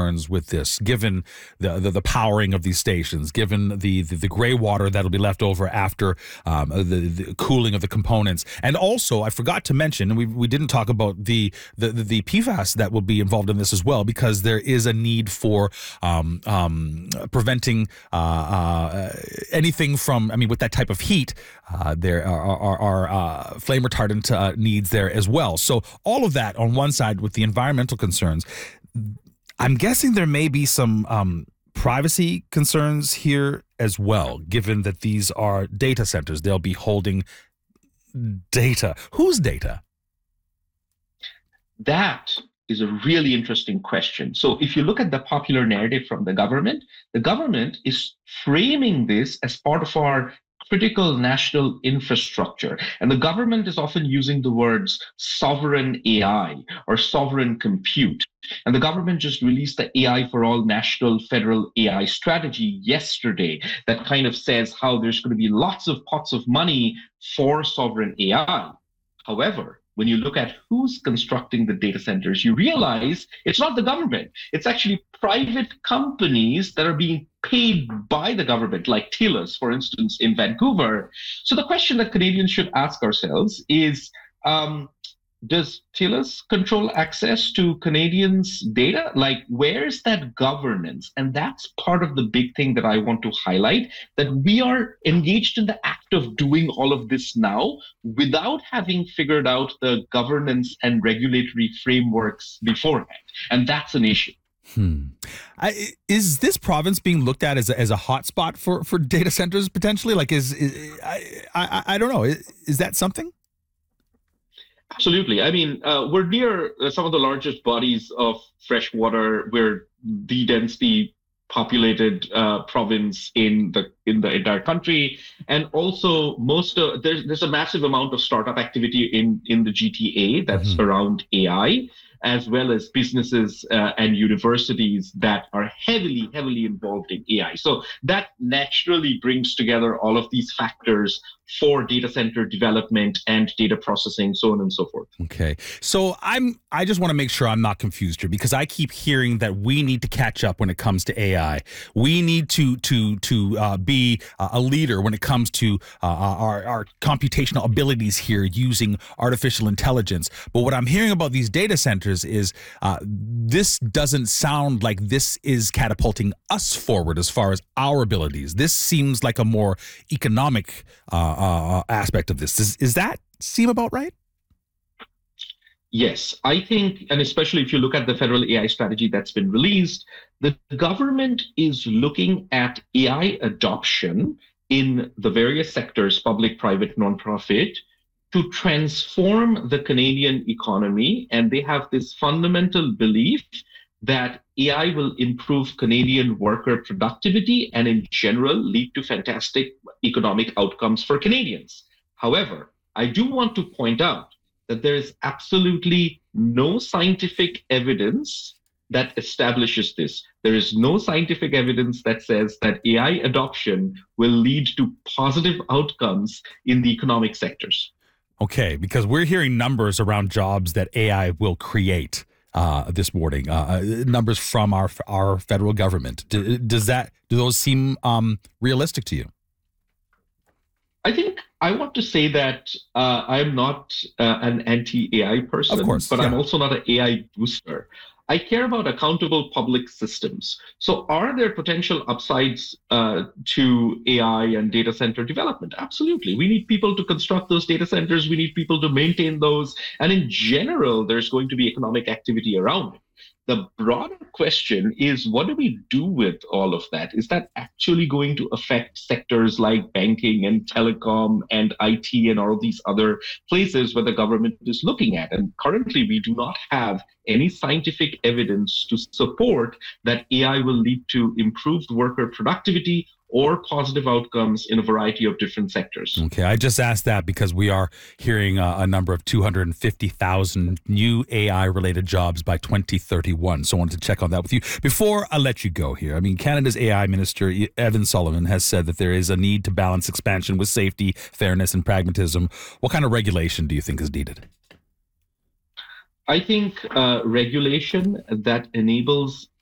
concerns with this, given the powering of these stations, given the gray water that'll be left over after the cooling of the components, and also I forgot to mention, and we didn't talk about the PFAS that will be involved in this as well, because there is a need for preventing anything from, I mean, with that type of heat, there are flame retardant needs there as well. So all of that on one side with the environmental concerns, I'm guessing there may be some privacy concerns here as well, given that these are data centers. They'll be holding data. Whose data? That is a really interesting question. So if you look at the popular narrative from the government is framing this as part of our critical national infrastructure. And the government is often using the words sovereign AI or sovereign compute. And the government just released the AI for All National Federal AI Strategy yesterday that kind of says how there's going to be lots of pots of money for sovereign AI. However, when you look at who's constructing the data centers, you realize it's not the government. It's actually private companies that are being paid by the government, like TELUS, for instance, in Vancouver. So the question that Canadians should ask ourselves is, does TELUS control access to Canadians' data? Like, where's that governance? And that's part of the big thing that I want to highlight, that we are engaged in the act of doing all of this now without having figured out the governance and regulatory frameworks beforehand. And that's an issue. Is this province being looked at as a hotspot for data centers potentially? Like, I don't know. Is that something? Absolutely. I mean, we're near some of the largest bodies of fresh water. We're the densely populated province in the entire country, and also there's a massive amount of startup activity in the GTA that's around AI, as well as businesses and universities that are heavily involved in AI. So that naturally brings together all of these factors for data center development and data processing, so on and so forth. Okay. So I just want to make sure I'm not confused here, because I keep hearing that we need to catch up when it comes to AI. We need to be a leader when it comes to our computational abilities here using artificial intelligence. But what I'm hearing about these data centers is this doesn't sound like this is catapulting us forward as far as our abilities. This seems like a more economic aspect of this. Does that seem about right? Yes, I think, and especially if you look at the federal AI strategy that's been released, the government is looking at AI adoption in the various sectors, public, private, nonprofit, to transform the Canadian economy. And they have this fundamental belief that AI will improve Canadian worker productivity and in general lead to fantastic economic outcomes for Canadians. However, I do want to point out that there is absolutely no scientific evidence that establishes this. There is no scientific evidence that says that AI adoption will lead to positive outcomes in the economic sectors. Okay, because we're hearing numbers around jobs that AI will create this morning, numbers from our federal government. Do those seem realistic to you? I think I want to say that I'm not an anti-AI person, of course, but yeah. I'm also not an AI booster. I care about accountable public systems. So are there potential upsides to AI and data center development? Absolutely. We need people to construct those data centers. We need people to maintain those. And in general, there's going to be economic activity around it. The broader question is, what do we do with all of that? Is that actually going to affect sectors like banking and telecom and IT and all these other places where the government is looking at? And currently, we do not have any scientific evidence to support that AI will lead to improved worker productivity or positive outcomes in a variety of different sectors. Okay, I just asked that because we are hearing a number of 250,000 new AI-related jobs by 2031. So I wanted to check on that with you. Before I let you go here, I mean, Canada's AI Minister, Evan Sullivan, has said that there is a need to balance expansion with safety, fairness, and pragmatism. What kind of regulation do you think is needed? I think regulation that enables